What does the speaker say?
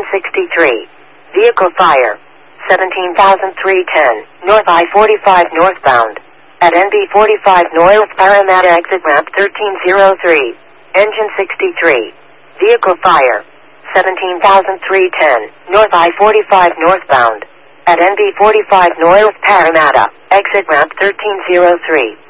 63. Vehicle fire. 17,310. North I-45 northbound. At NB45 North Parramatta exit ramp 1303. Engine 63. Vehicle fire. 17,310. North I-45 northbound. At NB45 North Parramatta exit ramp 1303.